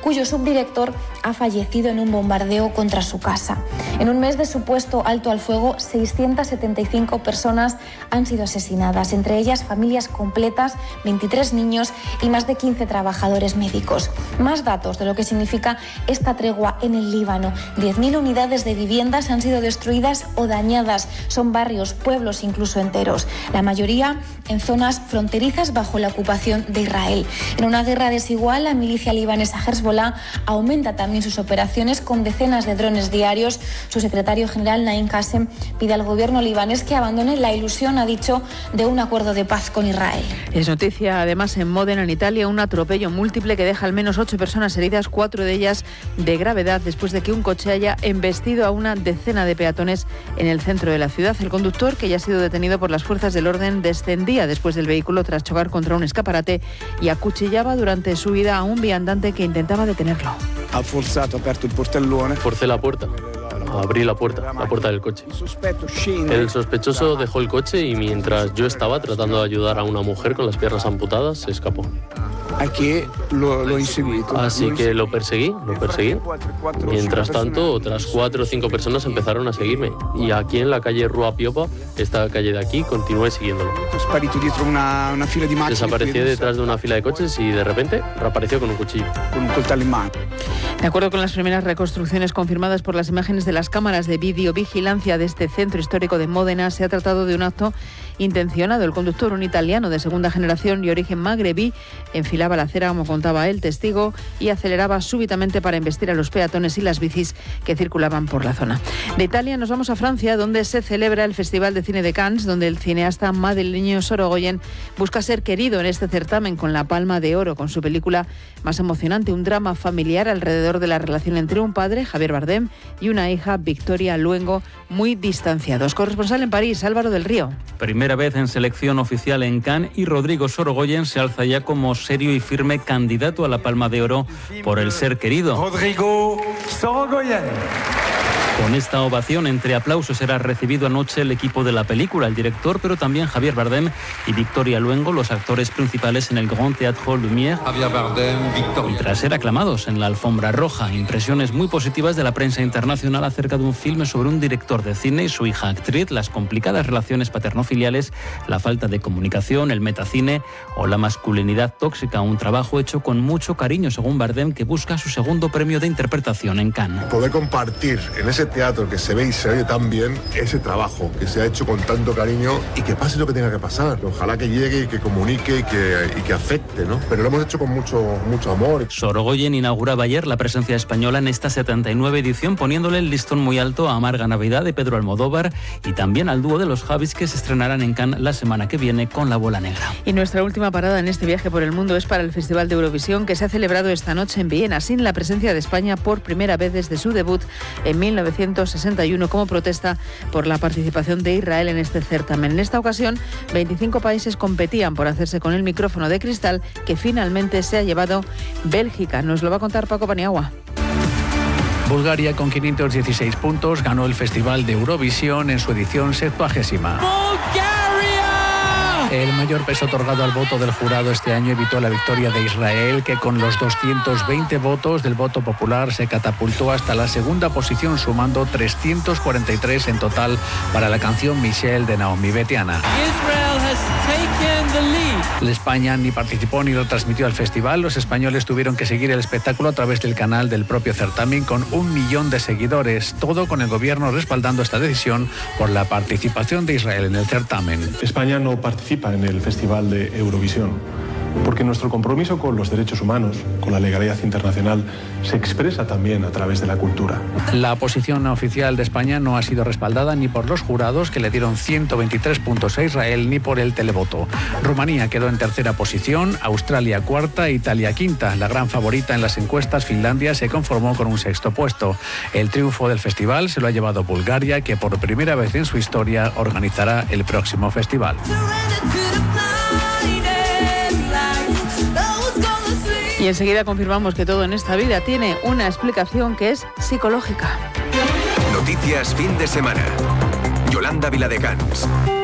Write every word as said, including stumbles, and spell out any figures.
cuyo subdirector ha fallecido en un bombardeo contra su casa. En un mes de supuesto alto al fuego, seiscientas setenta y cinco personas han sido asesinadas, entre ellas familias completas, veintitrés niños y más de quince trabajadores médicos. Más datos de lo que significa esta tregua en el Líbano. diez mil unidades de viviendas han sido destruidas o dañadas. Son barrios, pueblos incluso enteros. La mayoría en zonas fronterizas bajo la ocupación de Israel. En una guerra desigual, la milicia libanesa Hezbollah aumenta también sus operaciones con decenas de drones diarios. Su secretario general, Naim Qassem, pide al gobierno libanés que abandone la ilusión, ha dicho, de un acuerdo de paz con Israel. Es noticia, además, en Módena, en Italia, un atropello múltiple que deja al menos ocho personas heridas, cuatro de ellas de gravedad, después de que un coche haya embestido a una decena de peatones en el centro de la ciudad. El conductor, que ya ha sido detenido por las fuerzas del orden, descendía después del vehículo tras chocar contra un escaparate y acuchillaba durante su huida a un viandante que intentaba detenerlo. Ha forzato, aperto el portellone. Forcé la puerta. Abrí la puerta, la puerta del coche. El sospechoso dejó el coche y mientras yo estaba tratando de ayudar a una mujer con las piernas amputadas, se escapó. Aquí lo, lo inseguito. Así que lo perseguí, lo perseguí. Mientras tanto, otras cuatro o cinco personas empezaron a seguirme. Y aquí en la calle Rua Piopa, esta calle de aquí, continué siguiéndolo. Desapareció detrás de una fila de coches y de repente reapareció con un cuchillo. Con un coltello en mano. De acuerdo con las primeras reconstrucciones confirmadas por las imágenes de las cámaras de videovigilancia de este centro histórico de Módena, se ha tratado de un acto intencionado. El conductor, un italiano de segunda generación y origen magrebí, enfilaba la acera, como contaba el testigo, y aceleraba súbitamente para embestir a los peatones y las bicis que circulaban por la zona. De Italia nos vamos a Francia, donde se celebra el Festival de Cine de Cannes, donde el cineasta madrileño Sorogoyen busca ser querido en este certamen con la Palma de Oro, con su película más emocionante, un drama familiar alrededor de la relación entre un padre, Javier Bardem, y una hija, Victoria Luengo, muy distanciados. Corresponsal en París, Álvaro del Río. Primera vez en selección oficial en Cannes y Rodrigo Sorogoyen se alza ya como serio y firme candidato a la Palma de Oro por el ser querido. Rodrigo Sorogoyen. Con esta ovación, entre aplausos, era recibido anoche el equipo de la película, el director, pero también Javier Bardem y Victoria Luengo, los actores principales en el Grand Théâtre Lumière. Javier Bardem, Victoria. Y tras ser aclamados en la alfombra roja, impresiones muy positivas de la prensa internacional acerca de un filme sobre un director de cine y su hija actriz, las complicadas relaciones paterno-filiales, la falta de comunicación, el metacine o la masculinidad tóxica, un trabajo hecho con mucho cariño, según Bardem, que busca su segundo premio de interpretación en Cannes. Poder compartir en ese teatro que se ve y se oye tan bien, ese trabajo que se ha hecho con tanto cariño y que pase lo que tenga que pasar. Ojalá que llegue y que comunique y que, y que afecte, ¿no? Pero lo hemos hecho con mucho, mucho amor. Sorogoyen inauguraba ayer la presencia española en esta setenta y nueve edición, poniéndole el listón muy alto a Amarga Navidad de Pedro Almodóvar y también al dúo de los Javis, que se estrenarán en Cannes la semana que viene con La Bola Negra. Y nuestra última parada en este viaje por el mundo es para el Festival de Eurovisión, que se ha celebrado esta noche en Viena, sin la presencia de España por primera vez desde su debut en mil novecientos sesenta y uno, como protesta por la participación de Israel en este certamen. En esta ocasión, veinticinco países competían por hacerse con el micrófono de cristal que finalmente se ha llevado Bélgica. Nos lo va a contar Paco Paniagua. Bulgaria, con quinientos dieciséis puntos, ganó el Festival de Eurovisión en su edición septuagésima. El mayor peso otorgado al voto del jurado este año evitó la victoria de Israel, que con los doscientos veinte votos del voto popular se catapultó hasta la segunda posición, sumando trescientos cuarenta y tres en total para la canción Michelle de Naomi Betiana. La España ni participó ni lo transmitió al festival. Los españoles tuvieron que seguir el espectáculo a través del canal del propio certamen con un millón de seguidores, todo con el gobierno respaldando esta decisión por la participación de Israel en el certamen. España no participa en el Festival de Eurovisión porque nuestro compromiso con los derechos humanos, con la legalidad internacional, se expresa también a través de la cultura. La posición oficial de España no ha sido respaldada ni por los jurados, que le dieron ciento veintitrés puntos a Israel, ni por el televoto. Rumanía quedó en tercera posición, Australia cuarta, Italia quinta. La gran favorita en las encuestas, Finlandia, se conformó con un sexto puesto. El triunfo del festival se lo ha llevado Bulgaria, que por primera vez en su historia organizará el próximo festival. Y enseguida confirmamos que todo en esta vida tiene una explicación que es psicológica. Noticias fin de semana. Yolanda Viladecans.